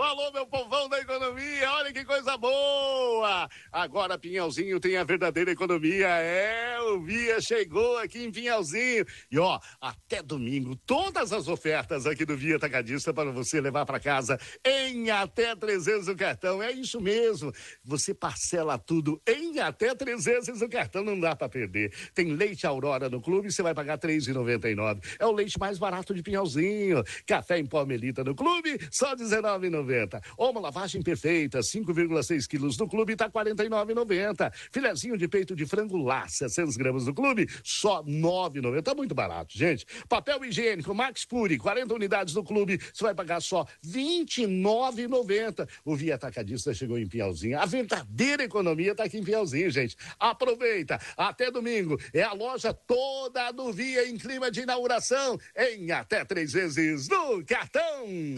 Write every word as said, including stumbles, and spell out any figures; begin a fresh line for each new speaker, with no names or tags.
Alô, meu povão da economia, olha que coisa boa! Agora Pinhalzinho tem a verdadeira economia, é, o Via chegou aqui em Pinhalzinho. E ó, até domingo, todas as ofertas aqui do Via Atacadista para você levar para casa em até três vezes o cartão, é isso mesmo. Você parcela tudo em até três vezes o cartão, não dá para perder. Tem leite Aurora no clube, você vai pagar três reais e noventa e nove centavos. É o leite mais barato de Pinhalzinho. Café em pó Melita no clube, só dezenove reais e noventa centavos. Uma lavagem perfeita, cinco vírgula seis quilos no clube, tá quarenta e nove reais e noventa centavos. Filezinho de peito de frango lá, seiscentos gramas no clube, só nove reais e noventa centavos. Tá muito barato, gente. Papel higiênico Max Puri, quarenta unidades no clube, você vai pagar só vinte e nove reais e noventa centavos. O Via Atacadista chegou em Pinhalzinho. A verdadeira economia tá aqui em Pinhalzinho, gente. Aproveita. Até domingo. É a loja toda do Via em clima de inauguração em até três vezes no cartão.